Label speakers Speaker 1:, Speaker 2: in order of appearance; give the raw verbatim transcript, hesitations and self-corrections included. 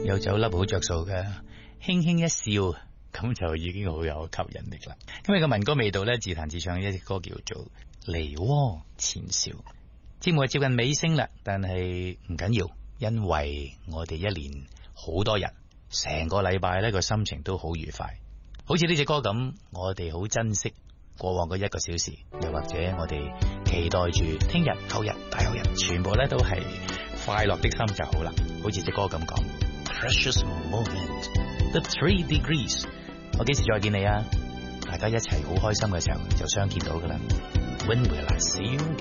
Speaker 1: 有酒粒好着數嘅，輕輕一笑咁就已經好有吸引力啦。今日嘅民歌味道咧，自彈自唱嘅一隻歌叫做《梨渦前兆》。節目係接近尾聲啦，但係唔緊要，因為我哋一年好多日，成個禮拜咧個心情都好愉快。好似呢隻歌咁，我哋好珍惜過往嗰一個小時，又或者我哋期待住聽日、後日、大後日，全部咧都係快樂的心就好啦。好似隻歌咁講 ，Precious moment，the three degrees。我幾時再見你啊？大家一齊好開心嘅時候就相見到噶啦。When will I see you again？